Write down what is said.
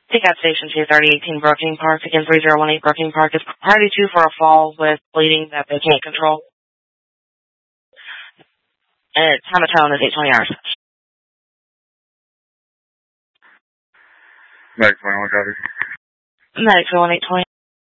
Take out station 23018 Brooking Park. Again, 3018 Brooking Park is priority 2 for a fall with bleeding that they can't control. And time of tone is 8:20 hours. Medic 21, copy. Medic 1820.